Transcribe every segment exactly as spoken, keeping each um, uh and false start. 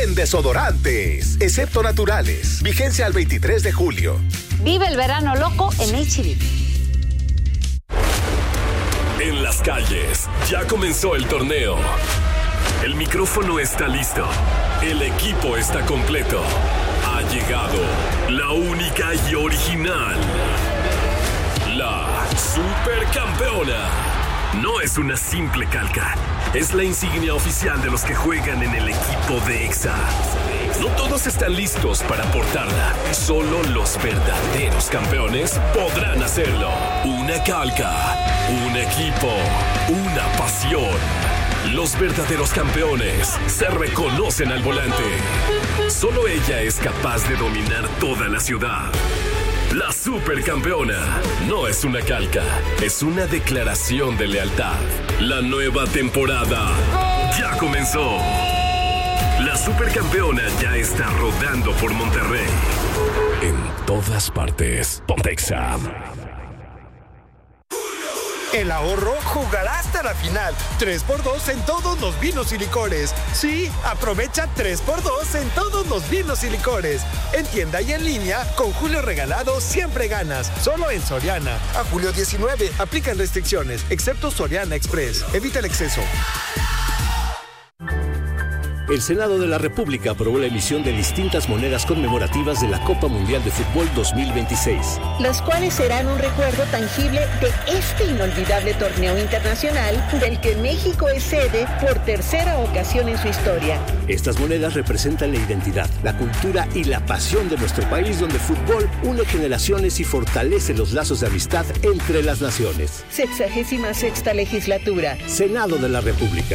En desodorantes, excepto naturales. Vigencia al veintitrés de julio. Vive el verano loco en H E B. En las calles, ya comenzó el torneo. El micrófono está listo. El equipo está completo. Ha llegado la única y original. La Supercampeona. No es una simple calca. Es la insignia oficial de los que juegan en el equipo de Exa. No todos están listos para portarla. Solo los verdaderos campeones podrán hacerlo. Una calca, un equipo, una pasión. Los verdaderos campeones se reconocen al volante. Solo ella es capaz de dominar toda la ciudad. La Supercampeona no es una calca, es una declaración de lealtad. La nueva temporada ya comenzó. La Supercampeona ya está rodando por Monterrey. En todas partes, Ponte Exa. El ahorro jugará hasta la final. tres por dos en todos los vinos y licores. Sí, aprovecha tres por dos en todos los vinos y licores. En tienda y en línea, con Julio Regalado siempre ganas. Solo en Soriana. A julio diecinueve, aplican restricciones, excepto Soriana Express. Evita el exceso. El Senado de la República aprobó la emisión de distintas monedas conmemorativas de la Copa Mundial de Fútbol dos mil veintiséis. Las cuales serán un recuerdo tangible de este inolvidable torneo internacional del que México es sede por tercera ocasión en su historia. Estas monedas representan la identidad, la cultura y la pasión de nuestro país, donde el fútbol une generaciones y fortalece los lazos de amistad entre las naciones. Sexagésima sexta legislatura. Senado de la República.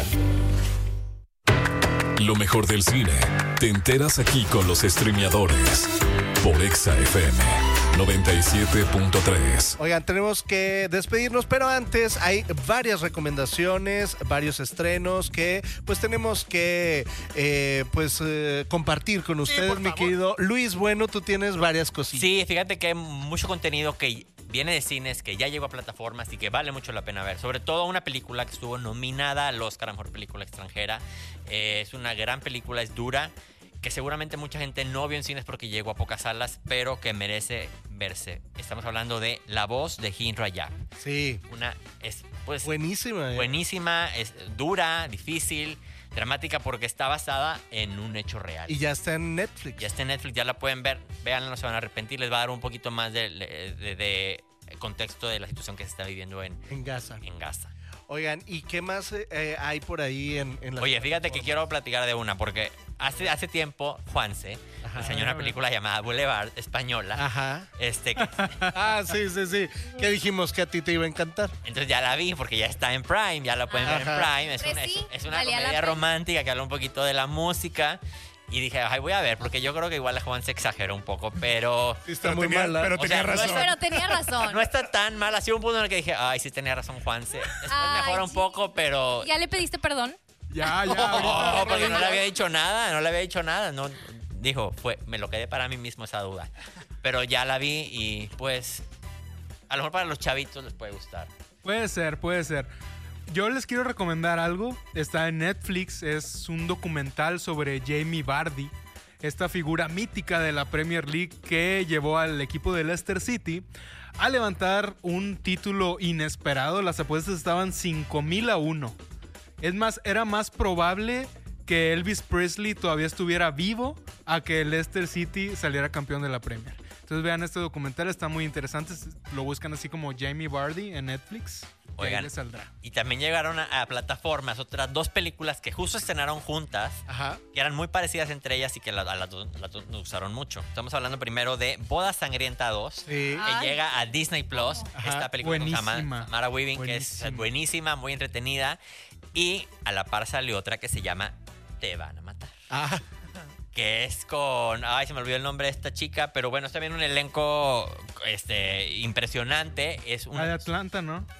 Lo mejor del cine te enteras aquí con los streameadores por Exa F M noventa y siete punto tres. Oigan, tenemos que despedirnos, pero antes hay varias recomendaciones, varios estrenos que pues tenemos que eh, pues eh, compartir con ustedes, sí, mi querido Luis. Bueno, tú tienes varias cositas. Sí, fíjate que hay mucho contenido que viene de cines, que ya llegó a plataformas y que vale mucho la pena ver. Sobre todo una película que estuvo nominada al Oscar a Mejor Película Extranjera. Eh, es una gran película, es dura, que seguramente mucha gente no vio en cines porque llegó a pocas salas, pero que merece verse. Estamos hablando de La Voz de Hin Rajab. Sí. Una es pues buenísima. Eh. Buenísima, es dura, difícil, dramática porque está basada en un hecho real. Y ya está en Netflix. Ya está en Netflix, ya la pueden ver. Véanla, no se van a arrepentir. Les va a dar un poquito más de, de, de, de contexto de la situación que se está viviendo en, en Gaza. En Gaza. Oigan, ¿y qué más eh, hay por ahí en, en la Oye, fíjate que quiero platicar de una, porque hace, hace tiempo Juanse enseñó una película llamada Boulevard, española. Ajá. Este, ah, sí, sí, sí. Que dijimos que a ti te iba a encantar. Entonces ya la vi, porque ya está en Prime, ya la pueden Ajá. ver en Prime. Es una, es, es una comedia romántica que habla un poquito de la música. Y dije, ay, voy a ver, porque yo creo que igual Juan se exageró un poco, pero... Sí, está pero muy tenía, mala. Pero tenía sea, razón. No pero tenía razón. No está tan mal. Ha sido un punto en el que dije, ay, sí tenía razón Juanse. Después ay, mejora un sí. poco, pero... ¿Ya le pediste perdón? Ya, ya. No, oh, porque no le había dicho nada, no le había dicho nada. No, dijo, fue, me lo quedé para mí mismo esa duda. Pero ya la vi y, pues, a lo mejor para los chavitos les puede gustar. Puede ser, puede ser. Yo les quiero recomendar algo. Está en Netflix. Es un documental sobre Jamie Vardy, esta figura mítica de la Premier League que llevó al equipo de Leicester City a levantar un título inesperado. Las apuestas estaban cinco mil a uno. Es más, era más probable que Elvis Presley todavía estuviera vivo a que Leicester City saliera campeón de la Premier. Entonces vean este documental, está muy interesante. Lo buscan así como Jamie Vardy en Netflix. Oigan, y, saldrá. Y también llegaron a, a plataformas otras dos películas que justo estrenaron juntas, Ajá. que eran muy parecidas entre ellas y que a las dos nos gustaron mucho. Estamos hablando primero de Boda Sangrienta dos, sí. que Ay. llega a Disney Plus. Ajá. Esta película con Samara Weaving, que es buenísima, muy entretenida. Y a la par salió otra que se llama Te van a matar. Ah. Que es con... Ay, se me olvidó el nombre de esta chica, pero bueno, es también un elenco este, impresionante. Es un, la de Atlanta, ¿no? Sí.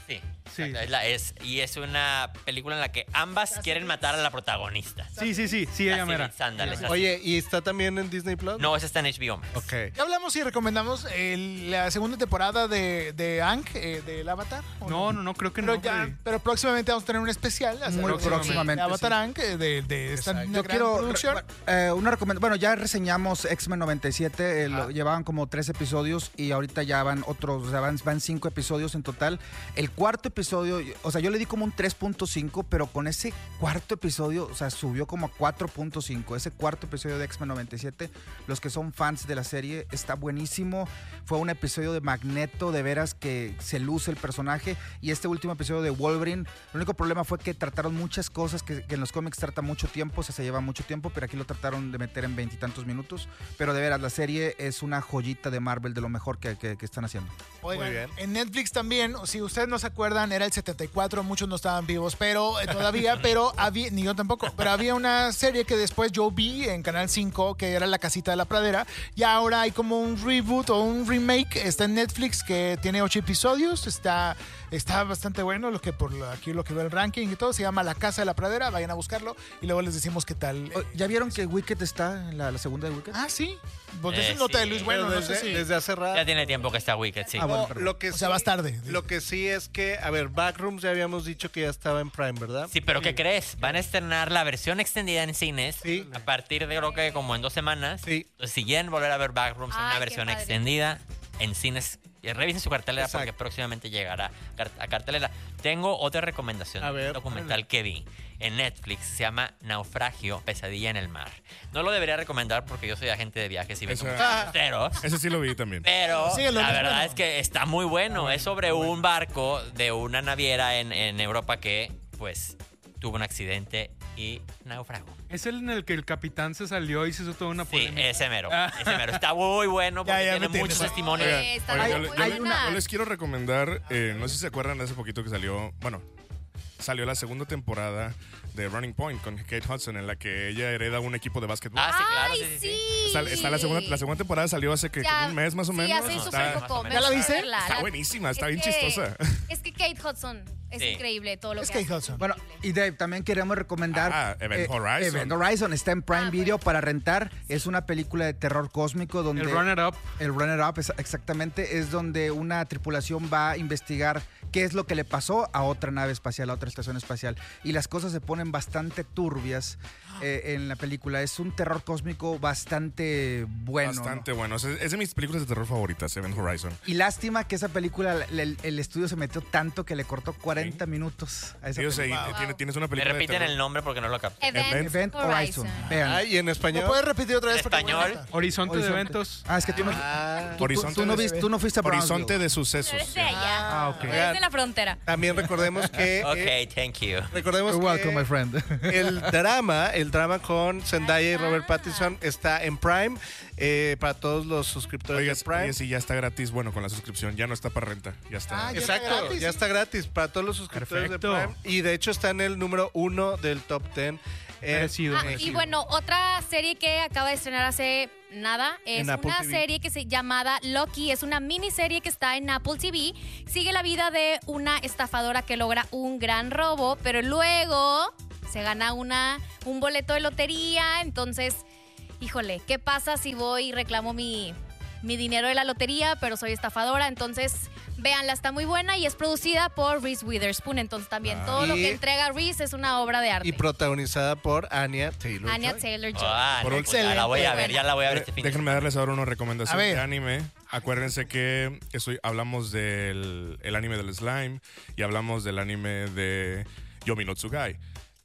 Sí. Es la- es- y es una película en la que ambas quieren matar a la protagonista. Sí, sí, sí, sí, ella mera. Ándale, es así. Oye, ¿y está también en Disney Plus? No, esa está en H B O Max. Ok. Ya hablamos y recomendamos el- la segunda temporada de, de Aang, eh, del Avatar. ¿o No, no, no, creo que Pero, no. ya, Freddy. pero próximamente vamos a tener un especial. acerca Muy de- próximamente, De Avatar sí. Aang, eh, de, de esta Exacto. una Yo gran quiero producción. eh, una recomendación. Bueno, ya reseñamos X-Men noventa y siete. eh, lo- llevaban como tres episodios y ahorita ya van otros, o sea, van, van cinco episodios en total. El cuarto episodio, o sea, yo le di como un tres punto cinco, pero con ese cuarto episodio, o sea, subió como a cuatro punto cinco. Ese cuarto episodio de X-Men noventa y siete, los que son fans de la serie, está buenísimo. Fue un episodio de Magneto, de veras que se luce el personaje. Y este último episodio de Wolverine, el único problema fue que trataron muchas cosas que, que en los cómics trata mucho tiempo, o sea, se lleva mucho tiempo, pero aquí lo trataron de meter en veintitantos minutos. Pero de veras, la serie es una joyita de Marvel, de lo mejor que, que- que están haciendo. Oigan, Muy bien. en Netflix también, si ustedes no se acuerdan, era el setenta y cuatro, muchos no estaban vivos, pero eh, todavía, pero había, ni yo tampoco, pero había una serie que después yo vi en Canal cinco, que era La Casita de la Pradera, y ahora hay como un reboot o un remake, está en Netflix, que tiene ocho episodios, está, está bastante bueno, lo que por lo- aquí lo que veo el ranking y todo, se llama La Casa de la Pradera, vayan a buscarlo, y luego les decimos qué tal. Oh, ¿Ya vieron que Wicked está en la, la segunda de Wicked? Ah, sí, pues Eh, esa es nota de sí. Luis Bueno, Pero no desde, sé si... desde hace rato. Ya tiene tiempo que está Wicked, sí. Ah, bueno, No, perdón. lo que O sea, sí- vas tarde. Lo que sí es que, a ver, Backrooms ya habíamos dicho que ya estaba en Prime, ¿verdad? Sí, pero ¿qué crees? Van a estrenar la versión extendida en cines Sí. a partir de creo que como en dos semanas. Sí. Entonces, si quieren volver a ver Backrooms en Ay, una qué versión padre. extendida en cines, eh, revisen su cartelera Exacto. porque próximamente llegará car- a cartelera. Tengo otra recomendación A de ver. un documental que vi en Netflix. Se llama Naufragio, Pesadilla en el Mar. No lo debería recomendar porque yo soy agente de viajes y vengo Esa- muchos cruceros. Ese sí lo vi también. Pero Síguelo, la es verdad bueno. es que está muy bueno. Es sobre un barco de una naviera en, en Europa que, pues, tuvo un accidente y naufragó. Es el en el que el capitán se salió y se hizo toda una Sí, polémica. ese mero. Ah. Ese mero. Está muy bueno porque Ya, ya me tiene tienes. muchos testimonios. Oigan, Eh, está oigan, yo, muy yo- buena. yo- yo les quiero recomendar, eh, no sé si se acuerdan, hace poquito que salió, bueno, salió la segunda temporada de Running Point con Kate Hudson, en la que ella hereda un equipo de básquetbol. Ah, sí, claro. Ay, sí, sí, sí. sí. Está, está la, segunda, la segunda temporada salió hace que Ya, como un mes más o sí, menos. hace No, súper está, poco. ¿Ya me la gusta viste? verla. está La- buenísima, está es bien que- chistosa. Es que Kate Hudson es Sí. increíble todo lo Es que Kate hace. Hudson. Bueno, y Dave, también queremos recomendar Ah, Event Horizon. Event Horizon está en Prime Ah, Video bueno. para rentar. Es una película de terror cósmico donde El runner-up. el runner-up es- exactamente es donde una tripulación va a investigar qué es lo que le pasó a otra nave espacial, a otra estación espacial, y las cosas se ponen bastante turbias eh, en la película. Es un terror cósmico bastante bueno. ¿no? Bastante bueno. Es, es de mis películas de terror favoritas, Event Horizon. Y lástima que esa película, el, el estudio se metió tanto que le cortó cuarenta Sí. minutos a esa Sí, yo sé, película. y Wow. tiene- tienes una Me película de repiten terror. el nombre porque no lo capté. Event, Event Horizon. Vean. Ah, y en ¿Me español. puedes repetir otra vez? ¿En Porque español? no me Horizonte, de Horizonte. eventos. Ah, es que tú no, Ah, tú- tú- Horizonte tú no de- viste, tú no fuiste a Horizonte Brownsville. de sucesos. Eres sí. de allá. Ah, ok. Eres de la frontera. también recordemos que. eh, Ok, thank you. recordemos You're welcome, que my friend. el drama, el drama con Zendaya y Robert Pattinson está en Prime eh, para todos los suscriptores Oiga, de Prime. oye, sí, ya está gratis, bueno, con la suscripción. Ya no está para renta. Ya está. Ah, ya está Exacto, gratis, ya sí. está gratis para todos los suscriptores Perfecto. de Prime. Y de hecho está en el número uno del top ten. en Merecido. Ah, México. y bueno, otra serie que acaba de estrenar hace nada es En Apple una T V. serie que se llamada Lucky. Es una miniserie que está en Apple T V. Sigue la vida de una estafadora que logra un gran robo, pero luego se gana una, un boleto de lotería. Entonces, híjole, ¿qué pasa si voy y reclamo mi, mi dinero de la lotería, pero soy estafadora? Entonces, véanla, está muy buena y es producida por Reese Witherspoon. Entonces, también todo lo Y- que entrega Reese es una obra de arte. Y protagonizada por Anya Taylor. Anya Taylor-Joy. Ah, Por no, un- pues ya la voy a ver, Excelente. ya la voy a ver Eh, este fin de Déjenme darles ahora una A recomendación ver. de anime. Acuérdense que estoy, hablamos del el anime del slime y hablamos del anime de Yomi no Tsugai.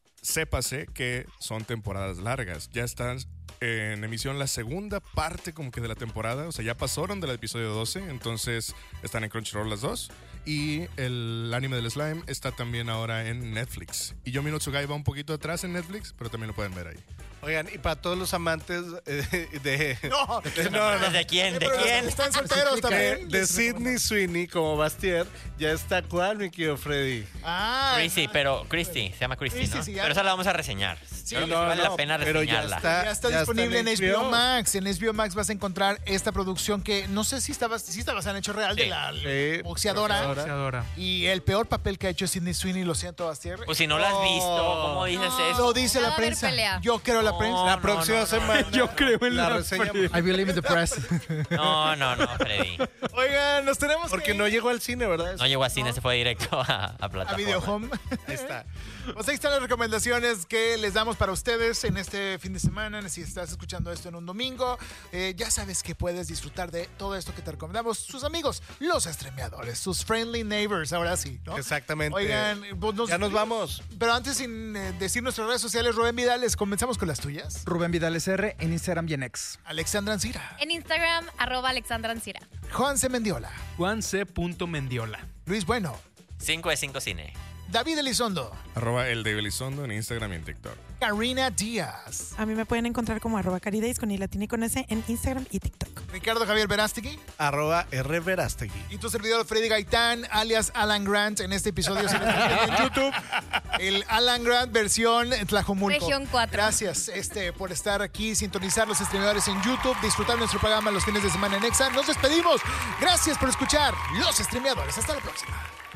Sépase que son temporadas largas. Ya están en emisión la segunda parte como que de la temporada. O sea, ya pasaron del episodio doce. Entonces están en Crunchyroll las dos. Y el anime del slime está también ahora en Netflix. Y Yomi no Tsugai va un poquito atrás en Netflix, pero también lo pueden ver ahí. Oigan, y para todos los amantes eh, de, No, de, no, no, ¿De quién? ¿De pero quién? Están solteros de, también. de Sidney Sweeney como Bastier, ya está cuál, mi querido Freddy. Ah, Christy, pero Christy, se llama Christy, Christy, ¿no? sí, ya. Pero esa la vamos a reseñar. Sí, Sí, no, no, vale no, la pena pero ya reseñarla. está, Ya está ya disponible está en H B O Max. En H B O Max vas a encontrar esta producción que no sé si estaba, si está basada en hecho real Sí. de la Sí, boxeadora. boxeadora. Y el peor papel que ha hecho Sidney Sweeney, lo siento, Bastier. Pues si no la has visto, ¿cómo dices No. eso? Lo dice No la va a haber prensa. pelea. Yo creo la No, prensa. La no, próxima no, no. semana. Yo creo en la la reseñamos. pelea. I believe in the press. No, no, no, Freddy. Oigan, nos tenemos Porque que no ir llegó al cine, ¿verdad? No llegó a cine, se fue directo a, a plataforma. a Video Home. Ahí está. Pues ahí están las recomendaciones que les damos para ustedes en este fin de semana. Si estás escuchando esto en un domingo, eh, ya sabes que puedes disfrutar de todo esto que te recomendamos. Sus amigos, los estremeadores, sus friendly neighbors, ahora sí, ¿no? Exactamente. Oigan, pues nos- Ya nos vamos. Pero antes, sin eh, decir nuestras redes sociales, Rubén Vidal, les comenzamos con las tuyas. Rubén Vidales R en Instagram y en X. Alexandra Ancira, En Instagram, arroba Alexandra Ancira. Juan C. Mendiola, Juan C. Mendiola. Luis Bueno, cinco de cinco cine. David Elizondo, Arroba el de Belizondo en Instagram y en TikTok. Karina Díaz, A mí me pueden encontrar como arroba carideis con i latina y con s en Instagram y TikTok. Ricardo Javier Verástegui Arroba R. Verástegui. y tu servidor Freddy Gaitán, alias Alan Grant, en este episodio se transmite en YouTube. El Alan Grant versión Tlajomulco. Región cuatro. Gracias este, por estar aquí, sintonizar los streamadores en YouTube, disfrutar nuestro programa los fines de semana en Exa. Nos despedimos. Gracias por escuchar Los Streamadores. Hasta la próxima.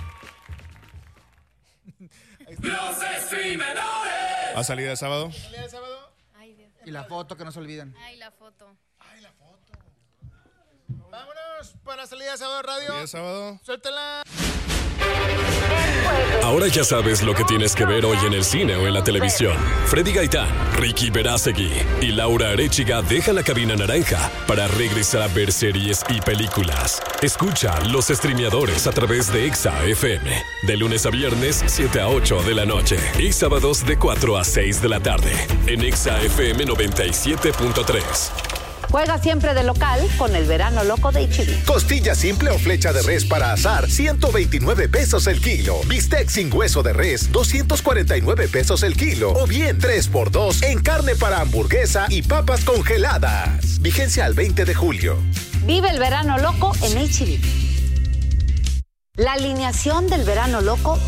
¿A salida de sábado? Ay, Dios. Y la foto, que no se olviden. Ay, la foto. Vámonos para salida de sábado radio. ¿Salida de sábado? Suéltala. Ahora ya sabes lo que tienes que ver hoy en el cine o en la televisión. Freddy Gaitán, Ricky Verástegui y Laura Arechiga dejan la cabina naranja para regresar a ver series y películas. Escucha Los Streameadores a través de Exa F M. De lunes a viernes, siete a ocho de la noche. Y sábados de cuatro a seis de la tarde. En Exa F M noventa y siete punto tres. Juega siempre de local con el verano loco de H E B. Costilla simple o flecha de res para asar, ciento veintinueve pesos el kilo. Bistec sin hueso de res, doscientos cuarenta y nueve pesos el kilo. O bien tres por dos en carne para hamburguesa y papas congeladas. Vigencia al veinte de julio. Vive el verano loco en H E B. La alineación del verano loco